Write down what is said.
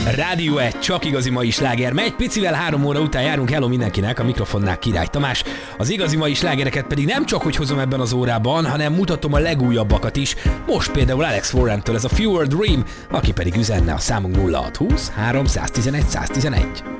Rádió 1, csak igazi mai sláger. Megy picivel 3 óra után járunk, hello mindenkinek, a mikrofonnál Király Tamás. Az igazi mai slágereket pedig nem csak hogy hozom ebben az órában, hanem mutatom a legújabbakat is. Most például Alex Warrentől ez a Fewer Dream, aki pedig üzenne a számunk 0620 311 111.